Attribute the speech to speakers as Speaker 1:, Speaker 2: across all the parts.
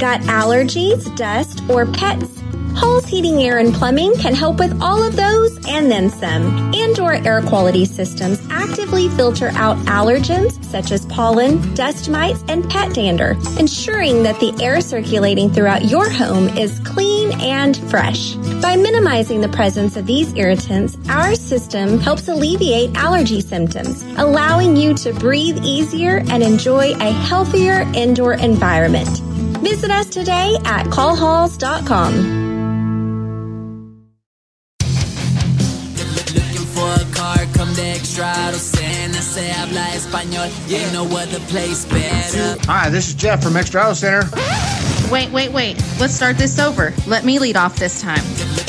Speaker 1: Got allergies, dust, or pets? Halls Heating, Air, and Plumbing can help with all of those and then some. Indoor air quality systems actively filter out allergens such as pollen, dust mites, and pet dander, ensuring that the air circulating throughout your home is clean and fresh. By minimizing the presence of these irritants, our system helps alleviate allergy symptoms, allowing you to breathe easier and enjoy a healthier indoor environment. Visit us today at callhalls.com.
Speaker 2: Hi, this is Jeff from Extra Auto Center.
Speaker 3: Wait. Let's start this over. Let me lead off this time.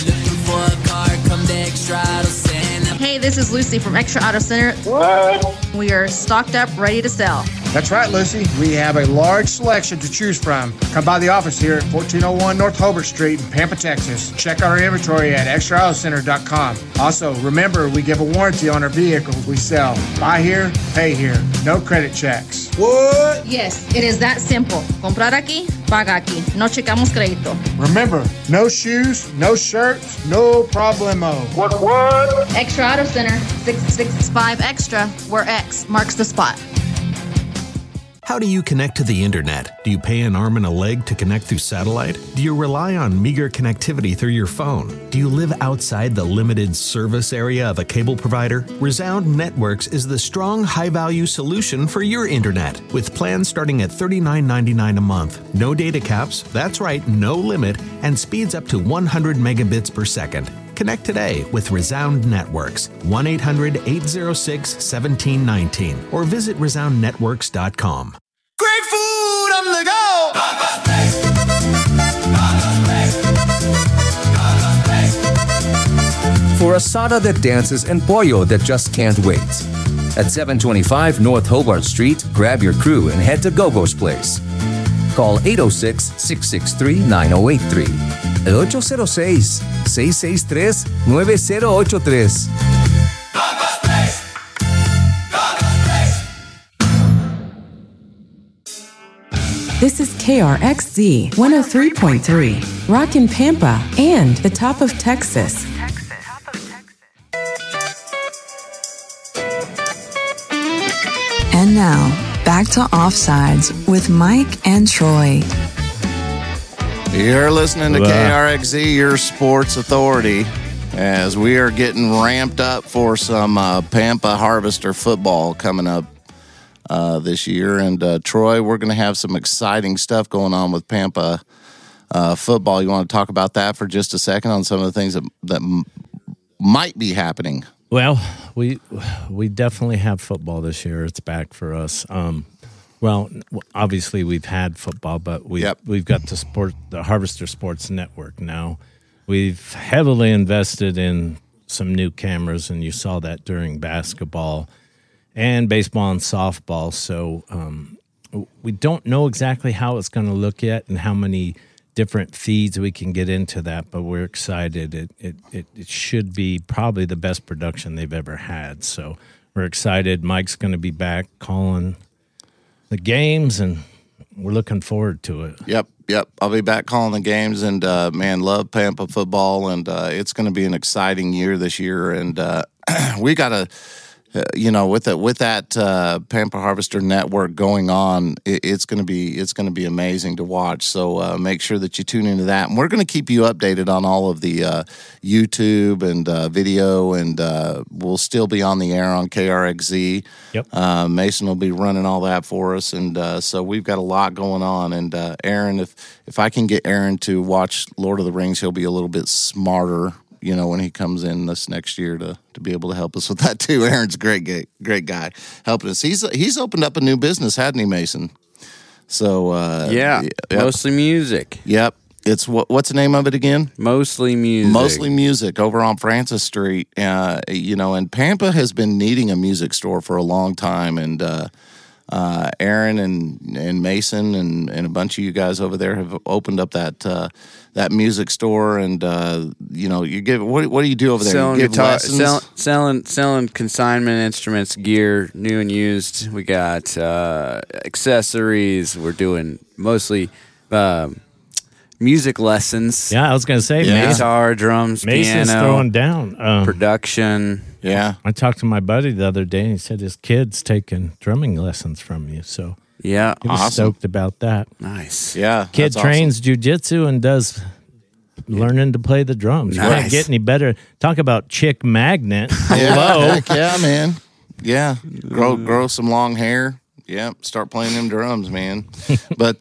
Speaker 3: Hey, this is Lucy from Extra Auto Center.
Speaker 2: What?
Speaker 3: We are stocked up, ready to sell.
Speaker 2: That's right, Lucy. We have a large selection to choose from. Come by the office here at 1401 North Hobart Street in Pampa, Texas. Check out our inventory at extraautocenter.com. Also, remember, we give a warranty on our vehicles we sell. Buy here, pay here. No credit checks.
Speaker 4: What?
Speaker 3: Yes, it is that simple. Comprar aquí, paga aquí. No checamos crédito.
Speaker 2: Remember, no shoes, no shirts, no problemo.
Speaker 4: What?
Speaker 3: Extra Auto Center, 665 Extra, where X marks the spot.
Speaker 5: How do you connect to the internet? Do you pay an arm and a leg to connect through satellite? Do you rely on meager connectivity through your phone? Do you live outside the limited service area of a cable provider? Resound Networks is the strong, high-value solution for your internet, with plans starting at $39.99 a month. No data caps, that's right, no limit, and speeds up to 100 megabits per second. Connect today with Resound Networks, 1-800-806-1719, or visit resoundnetworks.com.
Speaker 4: Great food on the go!
Speaker 6: For asada that dances and pollo that just can't wait. At 725 North Hobart Street, grab your crew and head to Gogo's Place. Call 806-663-9083. 806-663-9083.
Speaker 7: This is KRXZ 103.3, Rockin' Pampa and the top of Texas.
Speaker 8: And now, back to Offsides with Mike and Troy.
Speaker 9: You're listening to KRXZ, your sports authority, as we are getting ramped up for some Pampa Harvester football coming up this year. And Troy, we're going to have some exciting stuff going on with Pampa football. You want to talk about that for just a second on some of the things that might be happening?
Speaker 10: Well, we definitely have football this year. It's back for us. Well, obviously we've had football, but we've got the Harvester Sports Network now. We've heavily invested in some new cameras, and you saw that during basketball and baseball and softball. So we don't know exactly how it's going to look yet and how many different feeds we can get into that, but we're excited. It should be probably the best production they've ever had. So we're excited. Mike's going to be back calling the games, and we're looking forward to it. Yep.
Speaker 9: I'll be back calling the games, and man, love Pampa football, and it's going to be an exciting year this year. And we got to, with that Pampa Harvester Network going on, it's going to be amazing to watch. So make sure that you tune into that, and we're going to keep you updated on all of the YouTube and video, and we'll still be on the air on KRXZ.
Speaker 10: Yep.
Speaker 9: Mason will be running all that for us, and so we've got a lot going on. And Aaron, if I can get Aaron to watch Lord of the Rings, he'll be a little bit smarter, when he comes in this next year to be able to help us with that too. Aaron's a great guy helping us. He's opened up a new business, hadn't he, Mason? So
Speaker 11: Mostly Music.
Speaker 9: Yep. It's what's the name of it again?
Speaker 11: Mostly Music.
Speaker 9: Mostly Music over on Francis Street. And Pampa has been needing a music store for a long time, and Aaron and Mason and a bunch of you guys over there have opened up that music store, and you give what do you do over there?
Speaker 11: Selling
Speaker 9: you give
Speaker 11: guitars, selling consignment instruments, gear, new and used. We got accessories. We're doing mostly music lessons.
Speaker 10: Yeah, I was going to say,
Speaker 11: guitar, drums,
Speaker 10: Mason's
Speaker 11: piano,
Speaker 10: throwing down
Speaker 11: production.
Speaker 9: Yeah,
Speaker 10: I talked to my buddy the other day, and he said his kid's taking drumming lessons from you. So
Speaker 11: yeah,
Speaker 10: he was stoked about that.
Speaker 11: Nice.
Speaker 9: Yeah,
Speaker 10: kid trains jujitsu and does learning to play the drums.
Speaker 11: Nice.
Speaker 10: You can't get any better. Talk about chick magnet. Hello.
Speaker 9: Heck yeah, man. Yeah, grow some long hair. Yeah, start playing them drums, man. But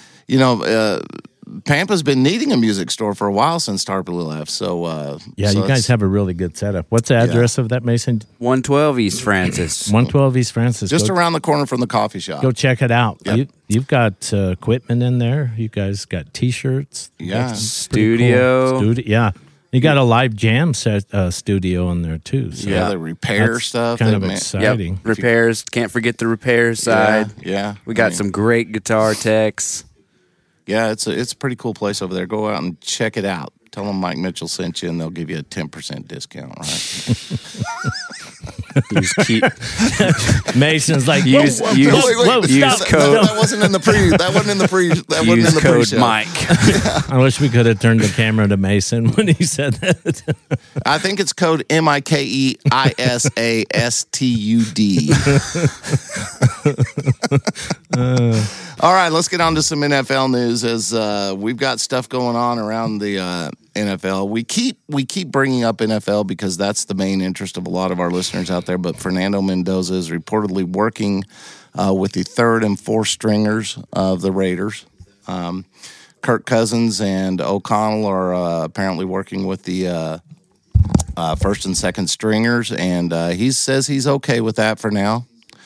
Speaker 9: Pampa's been needing a music store for a while since Tarpley left. So
Speaker 10: you guys have a really good setup. What's the address of that, Mason?
Speaker 11: 112 East Francis.
Speaker 10: 112 East Francis.
Speaker 9: Just around the corner from the coffee shop.
Speaker 10: Go check it out.
Speaker 9: Yep.
Speaker 10: You've got equipment in there. You guys got T-shirts.
Speaker 9: Yeah.
Speaker 11: Studio.
Speaker 10: Cool. Yeah. You got a live jam set studio in there too. So
Speaker 9: they repair stuff.
Speaker 10: Kind of exciting.
Speaker 11: Yep. Repairs. Can't forget the repair side.
Speaker 9: Yeah.
Speaker 11: We got some great guitar techs.
Speaker 9: Yeah, it's a pretty cool place over there. Go out and check it out. Tell them Mike Mitchell sent you, and they'll give you a 10% discount. Right?
Speaker 10: Mason's like
Speaker 11: use
Speaker 10: code.
Speaker 9: That wasn't in the pre. That wasn't in the pre. That wasn't in the
Speaker 11: code
Speaker 9: pre-show.
Speaker 11: Mike.
Speaker 10: I wish we could have turned the camera to Mason when he said that.
Speaker 9: I think it's code MikeIsastud. All right, let's get on to some NFL news as we've got stuff going on around the NFL. We keep bringing up NFL because that's the main interest of a lot of our listeners out there. But Fernando Mendoza is reportedly working with the third and fourth stringers of the Raiders. Kirk Cousins and O'Connell are apparently working with the first and second stringers, and he says he's okay with that for now.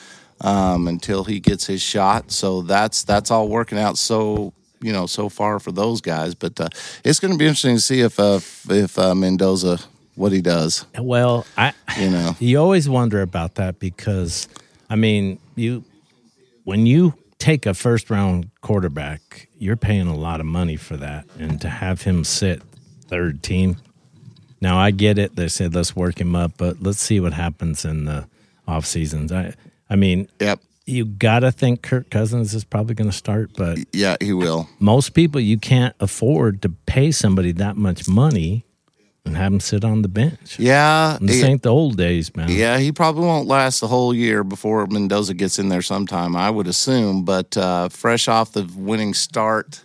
Speaker 9: Until he gets his shot. So that's all working out so far for those guys. But it's going to be interesting to see if Mendoza, what he does.
Speaker 10: Well, you always wonder about that because, I mean, when you take a first-round quarterback, you're paying a lot of money for that. And to have him sit third team, now I get it. They said, let's work him up, but let's see what happens in the off seasons. I mean, you got to think Kirk Cousins is probably going to start, but
Speaker 9: yeah, he will.
Speaker 10: Most people, you can't afford to pay somebody that much money and have him sit on the bench.
Speaker 9: Yeah.
Speaker 10: This ain't the old days, man.
Speaker 9: Yeah, he probably won't last the whole year before Mendoza gets in there sometime, I would assume. But fresh off the winning start,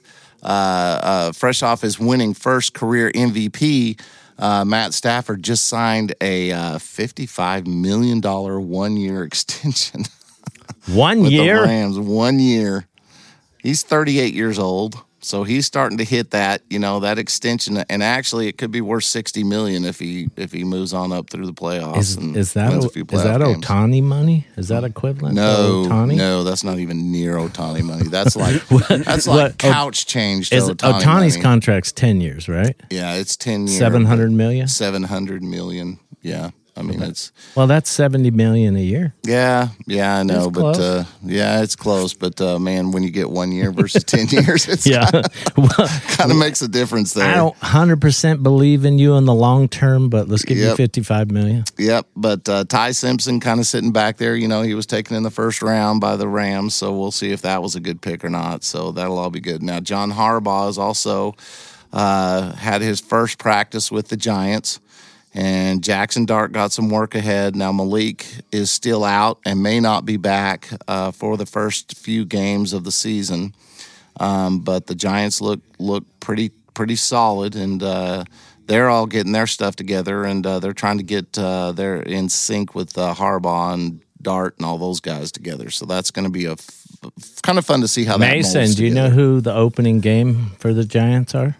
Speaker 9: fresh off his winning first career MVP, Matt Stafford just signed a $55 million one-year extension.
Speaker 10: 1 year?
Speaker 9: The Rams, 1 year. He's 38 years old, so he's starting to hit that, that extension. And actually, it could be worth $60 million if he moves on up through the playoffs.
Speaker 10: Is that Ohtani money? Is that equivalent?
Speaker 9: No,
Speaker 10: to Ohtani?
Speaker 9: No, that's not even near Ohtani money. That's like couch change to Ohtani
Speaker 10: Ohtani's
Speaker 9: money.
Speaker 10: Contract's 10 years, right?
Speaker 9: Yeah, it's 10 years.
Speaker 10: 700 million?
Speaker 9: 700 million. Yeah. I mean, it's
Speaker 10: that's $70 million a year.
Speaker 9: Yeah, I know, but it's close. But man, when you get 1 year versus 10 years, it's kind of makes a difference there.
Speaker 10: I don't 100% believe in you in the long term, but let's give you $55 million.
Speaker 9: Yep, but Ty Simpson kind of sitting back there. He was taken in the first round by the Rams, so we'll see if that was a good pick or not. So that'll all be good. Now, John Harbaugh has also had his first practice with the Giants. And Jackson Dart got some work ahead. Now Malik is still out and may not be back for the first few games of the season. But the Giants look pretty solid, and they're all getting their stuff together, and they're trying to get they're in sync with Harbaugh and Dart and all those guys together. So that's going to be kind of fun to see how that molds
Speaker 10: Mason, do you know who the opening game for the Giants are?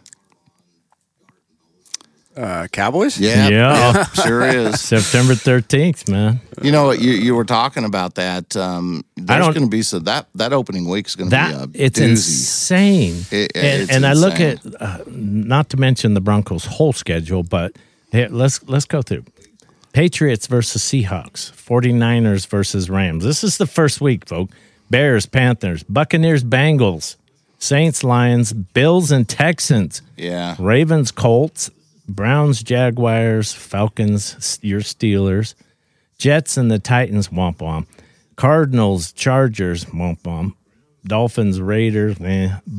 Speaker 11: Cowboys?
Speaker 9: Yeah, sure is.
Speaker 10: September 13th, man.
Speaker 9: You know what? You were talking about that. There's going to be that opening week is going to be a
Speaker 10: it's
Speaker 9: doozy.
Speaker 10: Insane.
Speaker 9: It's
Speaker 10: and
Speaker 9: insane.
Speaker 10: I look at not to mention the Broncos' whole schedule, but here, let's go through Patriots versus Seahawks, 49ers versus Rams. This is the first week, folks. Bears, Panthers, Buccaneers, Bengals, Saints, Lions, Bills, and Texans.
Speaker 9: Yeah.
Speaker 10: Ravens, Colts. Browns, Jaguars, Falcons, your Steelers, Jets and the Titans, womp womp. Cardinals, Chargers, womp womp. Dolphins, Raiders,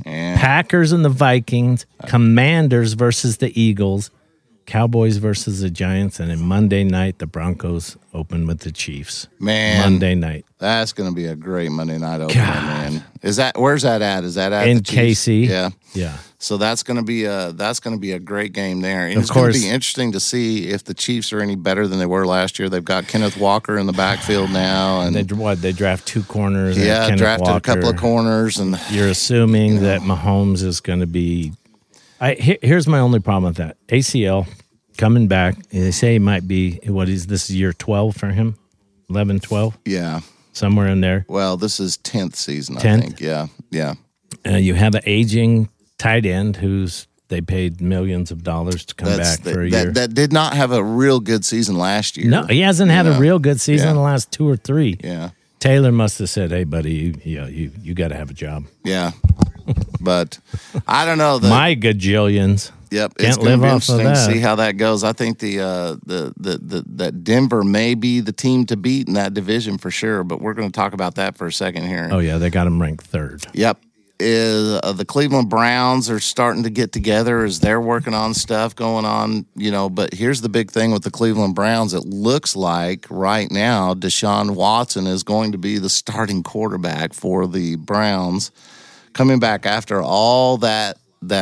Speaker 10: Packers and the Vikings, Commanders versus the Eagles, Cowboys versus the Giants, and then Monday night, the Broncos open with the Chiefs.
Speaker 9: Man.
Speaker 10: Monday night.
Speaker 9: That's going to be a great Monday night opener, man. Where's that at? Is that at
Speaker 10: in
Speaker 9: the Chiefs?
Speaker 10: KC?
Speaker 9: Yeah.
Speaker 10: Yeah.
Speaker 9: So that's going to be a great game there. And
Speaker 10: Of
Speaker 9: it's going
Speaker 10: course.
Speaker 9: to be interesting to see if the Chiefs are any better than they were last year. They've got Kenneth Walker in the backfield now, and
Speaker 10: They draft 2 corners. and
Speaker 9: yeah,
Speaker 10: Kenneth
Speaker 9: drafted
Speaker 10: Walker.
Speaker 9: a couple of corners, and
Speaker 10: You're assuming that Mahomes is going to be. Here's my only problem with that. ACL coming back. They say he might be, this is year 12 for him? 11, 12?
Speaker 9: yeah.
Speaker 10: Somewhere in there.
Speaker 9: Well, this is 10th season, I
Speaker 10: 10th?
Speaker 9: think. Yeah, yeah.
Speaker 10: You have an aging tight end they paid millions of dollars to come back for a year.
Speaker 9: That did not have a real good season last year.
Speaker 10: No, he hasn't had a real good season in the last 2 or 3.
Speaker 9: Yeah.
Speaker 10: Taylor must have said, "Hey, buddy, you got to have a job."
Speaker 9: Yeah. But I don't know.
Speaker 10: My gajillions.
Speaker 9: Yep,
Speaker 10: Can't
Speaker 9: it's going to
Speaker 10: live
Speaker 9: be
Speaker 10: off
Speaker 9: interesting
Speaker 10: of
Speaker 9: to
Speaker 10: that.
Speaker 9: see how that goes. I think that Denver may be the team to beat in that division for sure. But we're going to talk about that for a second here.
Speaker 10: Oh yeah, they got him ranked 3rd.
Speaker 9: Yep. The Cleveland Browns are starting to get together as they're working on stuff going on, but here's the big thing with the Cleveland Browns. It looks like right now Deshaun Watson is going to be the starting quarterback for the Browns, coming back after all that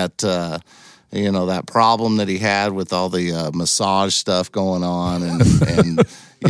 Speaker 9: problem that he had with all the massage stuff going on and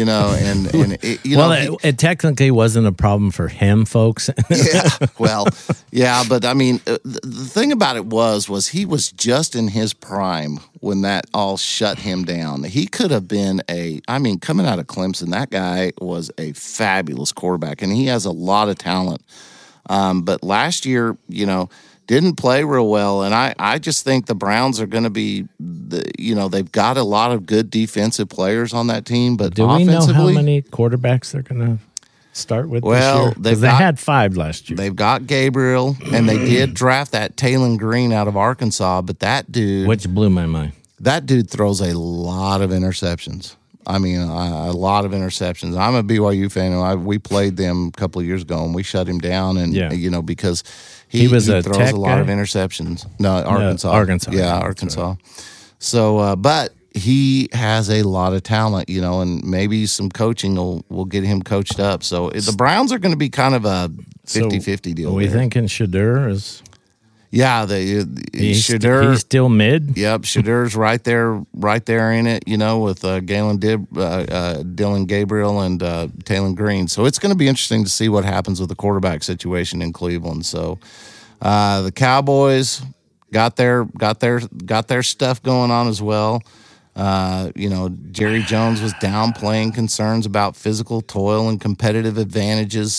Speaker 10: it technically wasn't a problem for him, folks.
Speaker 9: But I mean, the thing about it was he was just in his prime when that all shut him down. He could have been coming out of Clemson, that guy was a fabulous quarterback, and he has a lot of talent. But last year, didn't play real well, and I just think the Browns are going to be, they've got a lot of good defensive players on that team, but
Speaker 10: do we know how
Speaker 9: offensively,
Speaker 10: many quarterbacks they're going to start with
Speaker 9: well,
Speaker 10: this year? They had 5 last year.
Speaker 9: They've got Gabriel, and they did draft that Taylor Green out of Arkansas, but that dude,
Speaker 10: which blew my mind.
Speaker 9: That dude throws a lot of interceptions. I mean, a lot of interceptions. I'm a BYU fan. We played them a couple of years ago, and we shut him down. And because he throws a lot of interceptions. No, Arkansas.
Speaker 10: Arkansas.
Speaker 9: Yeah, Arkansas. So, but he has a lot of talent, and maybe some coaching will get him coached up. So the Browns are going to be kind of a 50-50 deal.
Speaker 10: Are we thinking Shedeur is?
Speaker 9: Yeah, Shedeur.
Speaker 10: He's still mid.
Speaker 9: Yep, Shedur's right there in it. With Dylan Gabriel and Taylor Green. So it's going to be interesting to see what happens with the quarterback situation in Cleveland. So the Cowboys got their stuff going on as well. Jerry Jones was downplaying concerns about physical toil and competitive advantages.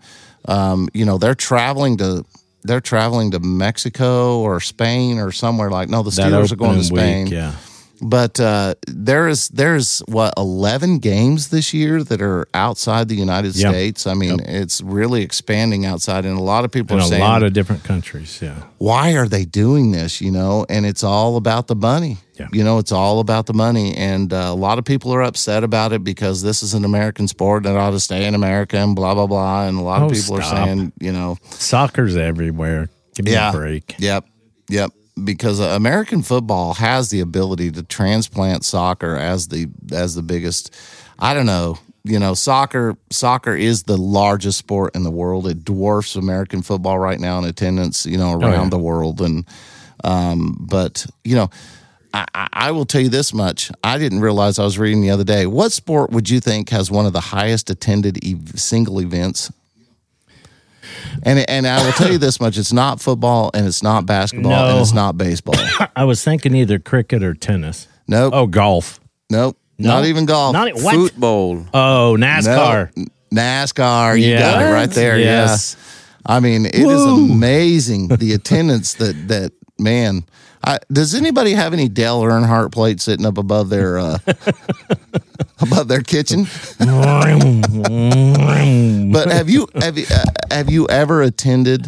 Speaker 9: They're traveling to Mexico or Spain or somewhere the Steelers are going to Spain.
Speaker 10: Yeah.
Speaker 9: But there's 11 games this year that are outside the United States. I mean, it's really expanding outside, and a lot of people are saying
Speaker 10: a lot of different countries. Yeah.
Speaker 9: Why are they doing this? And it's all about the money. Yeah. It's all about the money, and a lot of people are upset about it because this is an American sport and it ought to stay in America and blah blah blah. And a lot of people are saying,
Speaker 10: soccer's everywhere. Give me a break.
Speaker 9: Yep. Because American football has the ability to transplant soccer as the biggest. I don't know. Soccer is the largest sport in the world. It dwarfs American football right now in attendance. Around the world, and but I will tell you this much. I didn't realize, I was reading the other day. What sport would you think has one of the highest attended single events? And I will tell you this much: it's not football, and it's not basketball, and it's not baseball.
Speaker 10: I was thinking either cricket or tennis.
Speaker 9: Nope.
Speaker 10: Oh, golf.
Speaker 9: Nope. Not even golf.
Speaker 10: What?
Speaker 11: Football.
Speaker 10: Oh, NASCAR.
Speaker 9: Nope. NASCAR. You got it right there.
Speaker 10: Yes.
Speaker 9: Yeah. I mean, it is amazing the attendance that man. Does anybody have any Dale Earnhardt plates sitting up above their above their kitchen? But have you ever attended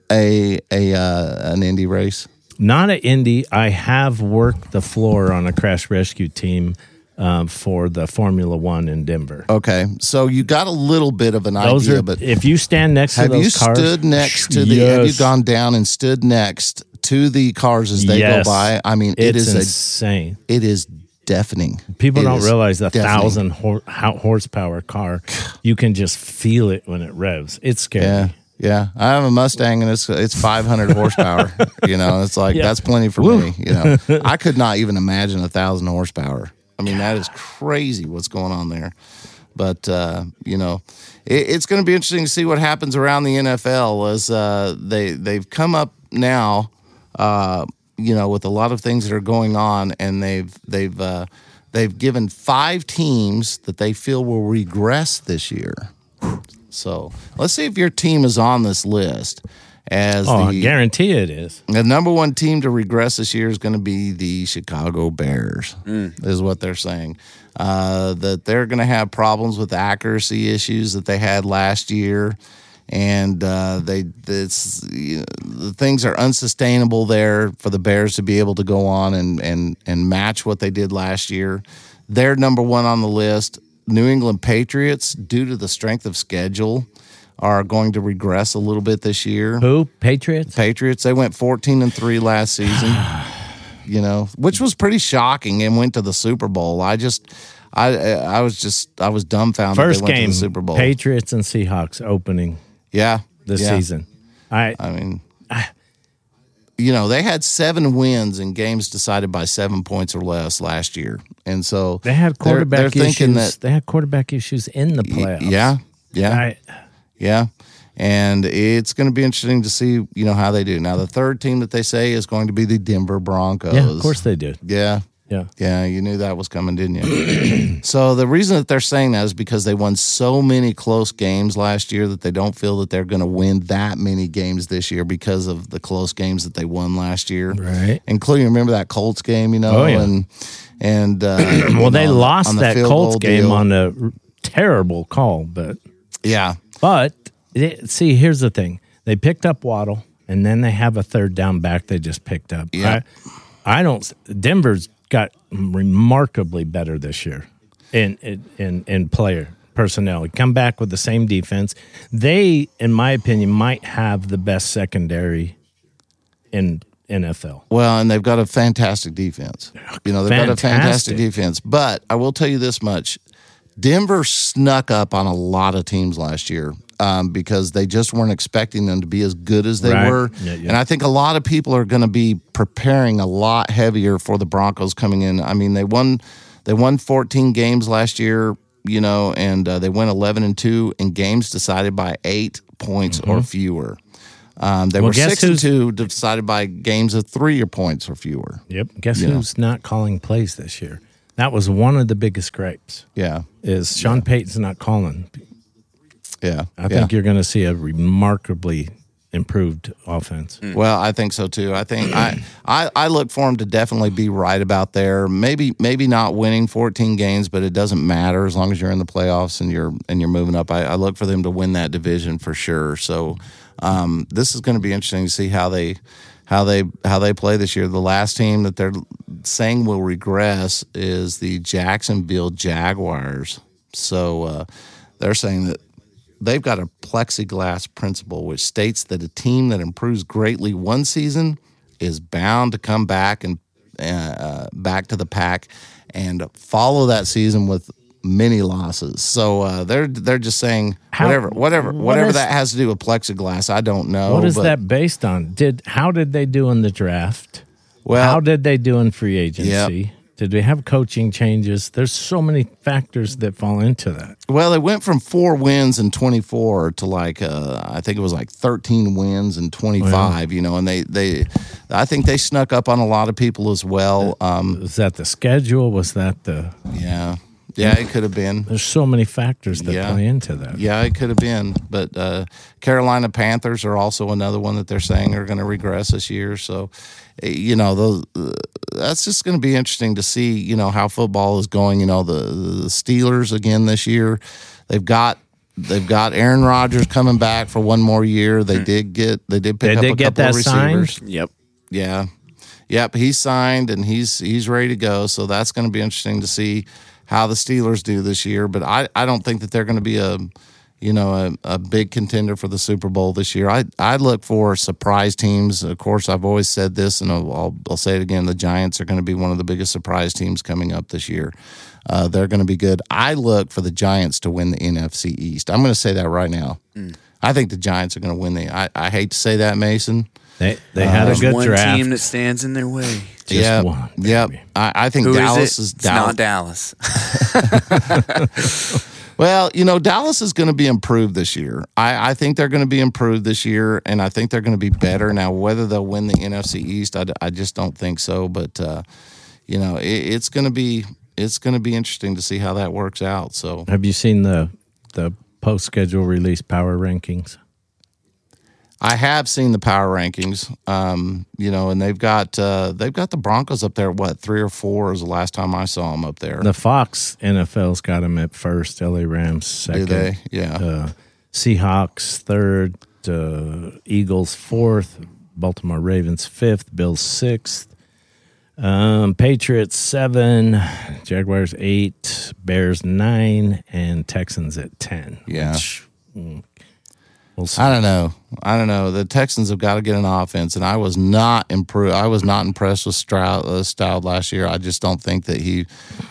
Speaker 9: an Indy race?
Speaker 10: Not an Indy. I have worked the floor on a crash rescue team for the Formula One in Denver.
Speaker 9: Okay, so you got a little bit of an idea, but
Speaker 10: if you stand next to those cars,
Speaker 9: stood next to the? Have you gone down and stood next to the cars as they go by? I mean, it is
Speaker 10: insane.
Speaker 9: It is deafening.
Speaker 10: People don't realize the 1,000 horsepower car. You can just feel it when it revs. It's scary.
Speaker 9: Yeah, I have a Mustang and it's 500 horsepower. It's like that's plenty for me. I could not even imagine 1,000 horsepower. I mean, that is crazy what's going on there. But it's going to be interesting to see what happens around the NFL as they've come up now. With a lot of things that are going on, and they've given 5 teams that they feel will regress this year. So let's see if your team is on this list.
Speaker 10: I guarantee it is.
Speaker 9: The number 1 team to regress this year is going to be the Chicago Bears, is what they're saying. That they're going to have problems with accuracy issues that they had last year. And the things are unsustainable there for the Bears to be able to go on and match what they did last year. They're number 1 on the list. New England Patriots, due to the strength of schedule, are going to regress a little bit this year.
Speaker 10: Who? Patriots?
Speaker 9: Patriots. They went 14-3 last season. Which was pretty shocking, and went to the Super Bowl. I was dumbfounded.
Speaker 10: First
Speaker 9: they went
Speaker 10: game,
Speaker 9: to the Super Bowl.
Speaker 10: Patriots and Seahawks opening. This season.
Speaker 9: They had 7 wins in games decided by 7 points or less last year, and so
Speaker 10: they had quarterback
Speaker 9: they're
Speaker 10: issues.
Speaker 9: Thinking that,
Speaker 10: they had quarterback issues in the playoffs.
Speaker 9: Yeah. And it's going to be interesting to see, how they do. Now, the third team that they say is going to be the Denver Broncos.
Speaker 10: Yeah, of course they do.
Speaker 9: Yeah. You knew that was coming, didn't you? So the reason that they're saying that is because they won so many close games last year that they don't feel that they're going to win that many games this year because of the close games that they won last year.
Speaker 10: Right.
Speaker 9: Including, remember that Colts game,
Speaker 10: Oh, yeah.
Speaker 9: And
Speaker 10: they lost that Colts game
Speaker 9: deal.
Speaker 10: on a terrible call, but
Speaker 9: yeah.
Speaker 10: But see, here's the thing: they picked up Waddle, and then they have a third down back they just picked up.
Speaker 9: Yeah.
Speaker 10: I don't. Denver's got remarkably better this year in player personnel. Come back with the same defense. They, in my opinion, might have the best secondary in NFL.
Speaker 9: Well, and they've got a fantastic defense. They've got a fantastic defense. But I will tell you this much. Denver snuck up on a lot of teams last year because they just weren't expecting them to be as good as they were.
Speaker 10: Yeah.
Speaker 9: And I think a lot of people are going to be preparing a lot heavier for the Broncos coming in. I mean, they won 14 games last year, and they went 11-2 in games decided by 8 points or fewer. They were 6-2 decided by games of 3 points or fewer.
Speaker 10: Yep. Guess who's not calling plays this year? That was one of the biggest gripes.
Speaker 9: Yeah.
Speaker 10: Is Sean Payton's not calling.
Speaker 9: Yeah.
Speaker 10: I think you're going to see a remarkably improved offense.
Speaker 9: Well, I think so too. I think I look for him to definitely be right about there. Maybe not winning 14 games, but it doesn't matter as long as you're in the playoffs and you're moving up. I look for them to win that division for sure. So this is going to be interesting to see how they play this year. The last team that they're saying will regress is the Jacksonville Jaguars. So they're saying that they've got a plexiglass principle, which states that a team that improves greatly one season is bound to come back and back to the pack and follow that season with many losses. So they're just saying whatever that has to do with plexiglass, I don't know.
Speaker 10: What is that based on? How did they do in the draft?
Speaker 9: Well,
Speaker 10: how did they do in free agency?
Speaker 9: Yep.
Speaker 10: Did they have coaching changes? There's so many factors that fall into that.
Speaker 9: Well, they went from 4 wins in 24 to I think it was 13 wins in 25. And I think they snuck up on a lot of people as well.
Speaker 10: Was that the schedule? Was that the?
Speaker 9: Yeah, it could have been.
Speaker 10: There's so many factors that play into that.
Speaker 9: Yeah, it could have been. But Carolina Panthers are also another one that they're saying are going to regress this year. So, that's just going to be interesting to see, how football is going. The Steelers again this year, they've got Aaron Rodgers coming back for one more year. They did pick up a couple of receivers.
Speaker 10: Signed?
Speaker 11: Yep.
Speaker 9: Yeah. Yep, he's signed and he's ready to go. So that's going to be interesting to see how the Steelers do this year, but I don't think that they're going to be a big contender for the Super Bowl this year. I look for surprise teams. Of course, I've always said this, and I'll say it again. The Giants are going to be one of the biggest surprise teams coming up this year. They're going to be good. I look for the Giants to win the NFC East. I'm going to say that right now. I think the Giants are going to win I hate to say that, Mason.
Speaker 10: They had a good
Speaker 11: one
Speaker 10: draft.
Speaker 11: team that stands in their way.
Speaker 10: Just one.
Speaker 9: Yep. I think
Speaker 11: Who
Speaker 9: Dallas
Speaker 11: is
Speaker 9: is
Speaker 11: not Dallas.
Speaker 9: Well, Dallas is going to be improved this year. I think they're going to be improved this year, and I think they're going to be better. Now, whether they'll win the NFC East, I just don't think so. But it's going to be interesting to see how that works out. So,
Speaker 10: have you seen the post schedule release power rankings?
Speaker 9: I have seen the power rankings, and they've got the Broncos up there. What, 3 or 4 is the last time I saw them up there.
Speaker 10: The Fox NFL's got them at first. LA Rams second.
Speaker 9: Do they? Yeah.
Speaker 10: Seahawks third. Eagles fourth. Baltimore Ravens fifth. Bills sixth. Patriots 7. Jaguars 8. Bears 9, and Texans at 10.
Speaker 9: Yeah.
Speaker 10: We'll see.
Speaker 9: I don't know. The Texans have got to get an offense, and I was not impressed with Stroud last year. I just don't think that he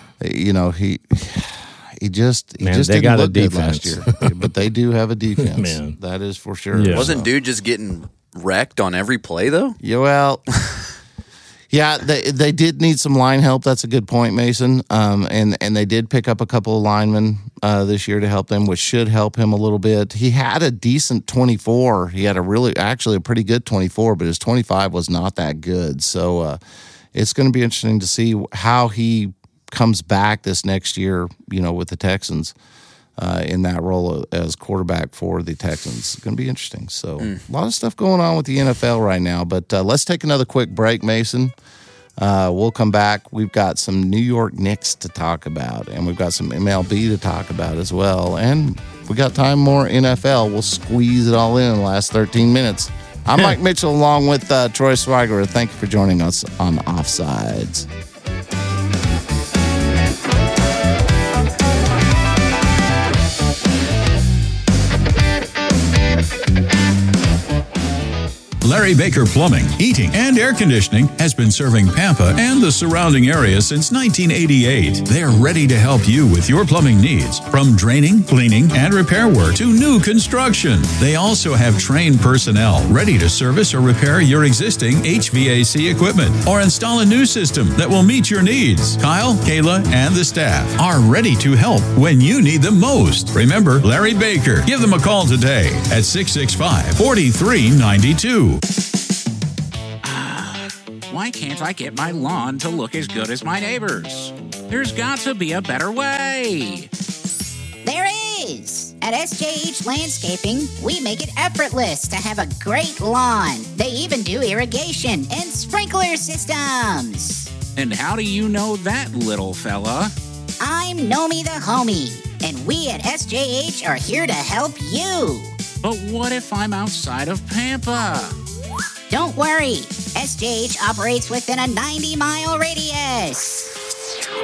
Speaker 9: just didn't look good last year. But they do have a defense.
Speaker 10: Man.
Speaker 9: That is for sure.
Speaker 11: Yeah. Wasn't dude just getting wrecked on every play though?
Speaker 9: Yeah, well. Yeah, they did need some line help. That's a good point, Mason. And they did pick up a couple of linemen this year to help them, which should help him a little bit. He had a decent 24. He had a pretty good 24, but his 25 was not that good. So it's going to be interesting to see how he comes back this next year, with the Texans. In that role as quarterback for the Texans. It's going to be interesting. So a lot of stuff going on with the NFL right now. But let's take another quick break, Mason. We'll come back. We've got some New York Knicks to talk about, and we've got some MLB to talk about as well. And we got time more NFL. We'll squeeze it all in the last 13 minutes. I'm Mike Mitchell along with Troy Swiger. Thank you for joining us on Offsides.
Speaker 12: Larry Baker Plumbing, Heating, and Air Conditioning has been serving Pampa and the surrounding area since 1988. They're ready to help you with your plumbing needs, from draining, cleaning, and repair work to new construction. They also have trained personnel ready to service or repair your existing HVAC equipment or install a new system that will meet your needs. Kyle, Kayla, and the staff are ready to help when you need them most. Remember Larry Baker. Give them a call today at 665-4392.
Speaker 13: Why can't I get my lawn to look as good as my neighbor's? There's got to be a better way.
Speaker 14: There is! At SJH Landscaping, we make it effortless to have a great lawn. They even do irrigation and sprinkler systems.
Speaker 13: And how do you know that, little fella?
Speaker 14: I'm Nomi the Homie, and we at SJH are here to help you.
Speaker 13: But what if I'm outside of Pampa?
Speaker 14: Don't worry. SJH operates within a 90-mile radius.